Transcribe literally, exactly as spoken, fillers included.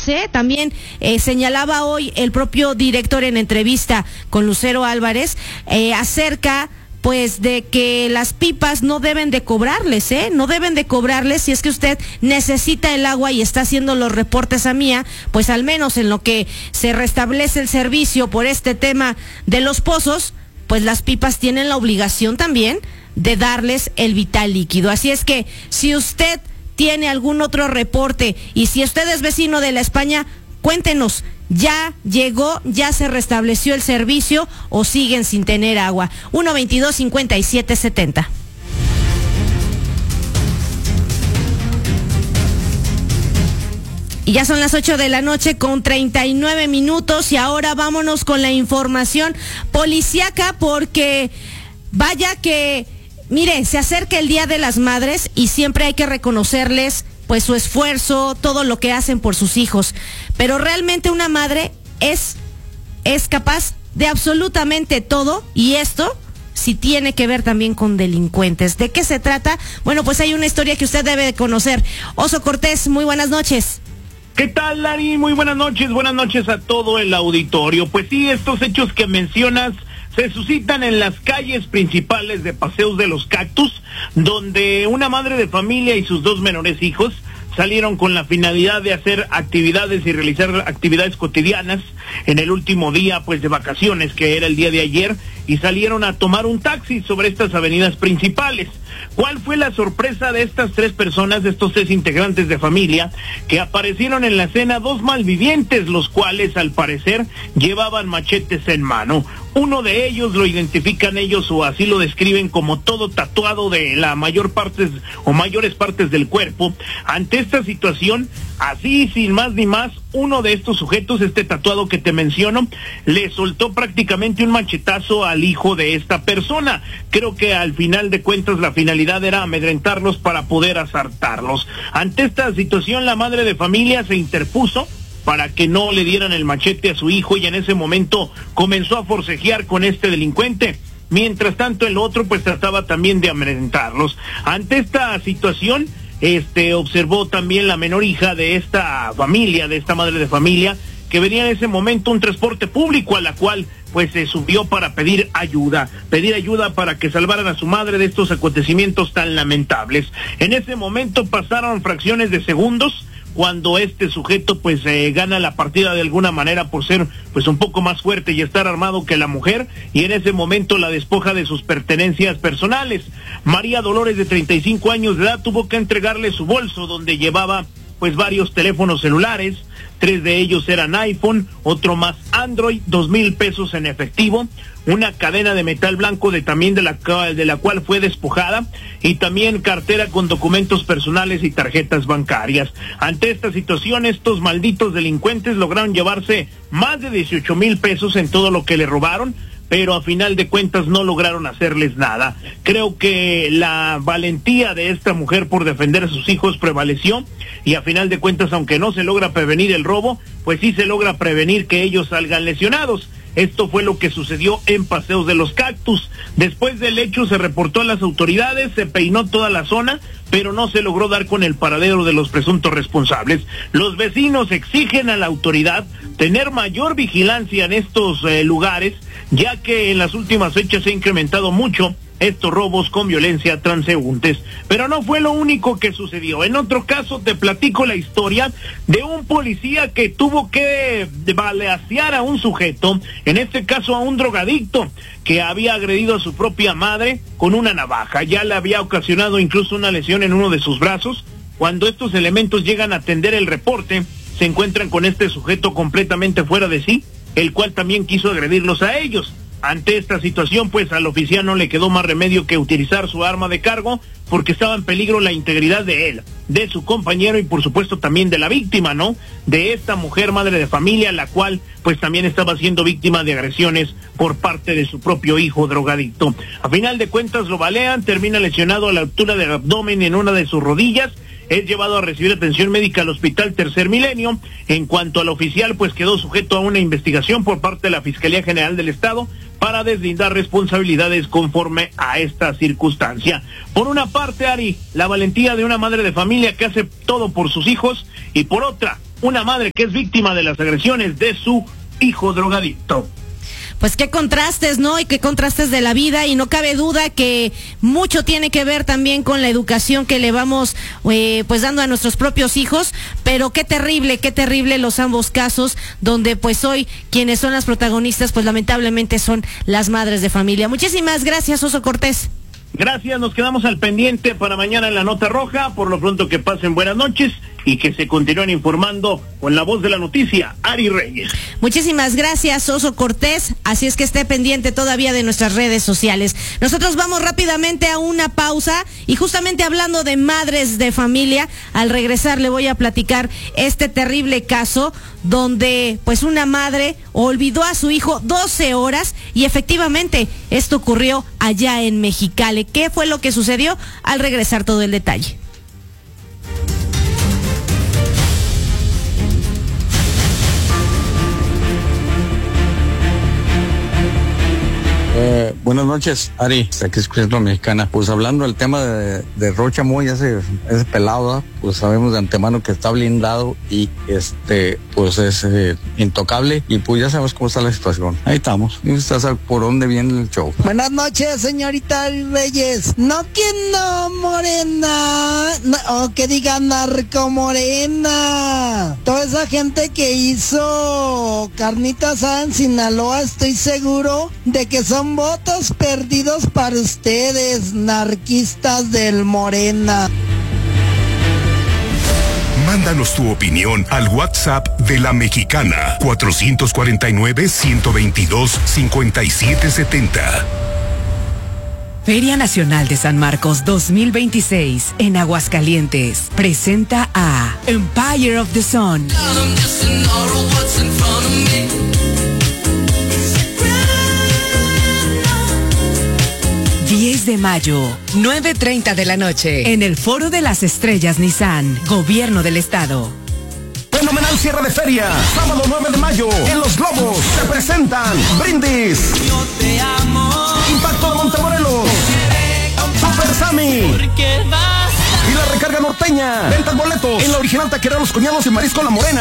más, ¿eh? También eh, señalaba hoy el propio director en entrevista con Lucero Álvarez eh, acerca pues de que las pipas no deben de cobrarles, ¿eh? No deben de cobrarles si es que usted necesita el agua y está haciendo los reportes a Mía, pues al menos en lo que se restablece el servicio por este tema de los pozos, pues las pipas tienen la obligación también de darles el vital líquido. Así es que si usted tiene algún otro reporte y si usted es vecino de La España, cuéntenos. ¿Ya llegó, ya se restableció el servicio o siguen sin tener agua? uno veintidós cincuenta y siete setenta. Y ya son las ocho de la noche con treinta y nueve minutos y ahora vámonos con la información policíaca porque vaya que, mire, se acerca el Día de las Madres y siempre hay que reconocerles pues su esfuerzo, todo lo que hacen por sus hijos. Pero realmente una madre es, es capaz de absolutamente todo y esto sí tiene que ver también con delincuentes. ¿De qué se trata? Bueno, pues hay una historia que usted debe de conocer. Oso Cortés, muy buenas noches. ¿Qué tal, Lari? Muy buenas noches, buenas noches a todo el auditorio. Pues sí, estos hechos que mencionas se suscitan en las calles principales de Paseos de los Cactus, donde una madre de familia y sus dos menores hijos salieron con la finalidad de hacer actividades y realizar actividades cotidianas en el último día pues de vacaciones, que era el día de ayer, y salieron a tomar un taxi sobre estas avenidas principales. ¿Cuál fue la sorpresa de estas tres personas, de estos tres integrantes de familia, que aparecieron en la escena dos malvivientes, los cuales al parecer llevaban machetes en mano? Uno de ellos lo identifican ellos o así lo describen como todo tatuado de la mayor partes o mayores partes del cuerpo. Ante esta situación, así sin más ni más, uno de estos sujetos, este tatuado que te menciono, le soltó prácticamente un machetazo al hijo de esta persona. Creo que al final de cuentas la finalidad era amedrentarlos para poder asaltarlos. Ante esta situación, la madre de familia se interpuso para que no le dieran el machete a su hijo y en ese momento comenzó a forcejear con este delincuente. Mientras tanto, el otro pues trataba también de amedrentarlos. Ante esta situación, este observó también la menor hija de esta familia, de esta madre de familia, que venía en ese momento un transporte público a la cual pues se subió para pedir ayuda, pedir ayuda para que salvaran a su madre de estos acontecimientos tan lamentables. En ese momento pasaron fracciones de segundos cuando este sujeto pues eh, gana la partida de alguna manera por ser pues un poco más fuerte y estar armado que la mujer, y en ese momento la despoja de sus pertenencias personales. María Dolores, de treinta y cinco años de edad, tuvo que entregarle su bolso donde llevaba pues varios teléfonos celulares, tres de ellos eran iPhone, otro más Android, dos mil pesos en efectivo, una cadena de metal blanco de también de la, de la cual fue despojada, y también cartera con documentos personales y tarjetas bancarias. Ante esta situación, estos malditos delincuentes lograron llevarse más de dieciocho mil pesos en todo lo que le robaron, pero a final de cuentas no lograron hacerles nada. Creo que la valentía de esta mujer por defender a sus hijos prevaleció, y a final de cuentas, aunque no se logra prevenir el robo, pues sí se logra prevenir que ellos salgan lesionados. Esto fue lo que sucedió en Paseos de los Cactus. Después del hecho se reportó a las autoridades, se peinó toda la zona, pero no se logró dar con el paradero de los presuntos responsables. Los vecinos exigen a la autoridad tener mayor vigilancia en estos eh, lugares, ya que en las últimas fechas se ha incrementado mucho estos robos con violencia transeúntes. Pero no fue lo único que sucedió. En otro caso te platico la historia de un policía que tuvo que balacear a un sujeto, en este caso a un drogadicto, que había agredido a su propia madre con una navaja. Ya le había ocasionado incluso una lesión en uno de sus brazos. Cuando estos elementos llegan a atender el reporte, se encuentran con este sujeto completamente fuera de sí, el cual también quiso agredirlos a ellos. Ante esta situación, pues al oficial no le quedó más remedio que utilizar su arma de cargo, porque estaba en peligro la integridad de él, de su compañero y por supuesto también de la víctima, ¿no? De esta mujer madre de familia, la cual pues también estaba siendo víctima de agresiones por parte de su propio hijo drogadicto. A final de cuentas lo balean, termina lesionado a la altura del abdomen en una de sus rodillas. Es llevado a recibir atención médica al Hospital Tercer Milenio. En cuanto al oficial, pues quedó sujeto a una investigación por parte de la Fiscalía General del Estado para deslindar responsabilidades conforme a esta circunstancia. Por una parte, Ari, la valentía de una madre de familia que hace todo por sus hijos, y por otra, una madre que es víctima de las agresiones de su hijo drogadicto. Pues qué contrastes, ¿no? Y qué contrastes de la vida, y no cabe duda que mucho tiene que ver también con la educación que le vamos eh, pues dando a nuestros propios hijos, pero qué terrible, qué terrible los ambos casos, donde pues hoy quienes son las protagonistas pues lamentablemente son las madres de familia. Muchísimas gracias, Oso Cortés. Gracias, nos quedamos al pendiente para mañana en la Nota Roja. Por lo pronto, que pasen buenas noches y que se continúen informando con la voz de la noticia, Ari Reyes. Muchísimas gracias, Oso Cortés. Así es que esté pendiente todavía de nuestras redes sociales. Nosotros vamos rápidamente a una pausa, y justamente hablando de madres de familia, al regresar le voy a platicar este terrible caso donde pues una madre olvidó a su hijo doce horas, y efectivamente esto ocurrió allá en Mexicali. ¿Qué fue lo que sucedió? Al regresar todo el detalle. Eh, buenas noches, Ari, aquí escuchando la Mexicana. Pues hablando del tema de, de Rocha Moya, ese, ese pelado, ¿eh? Pues sabemos de antemano que está blindado y este pues es eh, intocable, y pues ya sabemos cómo está la situación. Ahí estamos, y usted sabe por dónde viene el show. Buenas noches, señorita Reyes. No que no, morena, no, o que diga narco morena. Toda esa gente que hizo carnita asada en Sinaloa, estoy seguro de que son votos perdidos para ustedes, narquistas del Morena. Mándanos tu opinión al WhatsApp de La Mexicana, cuatro cuatro nueve, uno dos dos, cinco siete siete cero. Feria Nacional de San Marcos dos mil veintiséis en Aguascalientes presenta a Empire of the Sun. diez de mayo, nueve treinta de la noche, en el Foro de las Estrellas Nissan, Gobierno del Estado. Fenomenal cierre de feria, sábado nueve de mayo, en Los Globos, se presentan Brindis, Yo te amo, Impacto de Montemorelos, Super Sammy y La Recarga Norteña. Ventas boletos en la original taquera Los Cuñados y Marisco La Morena.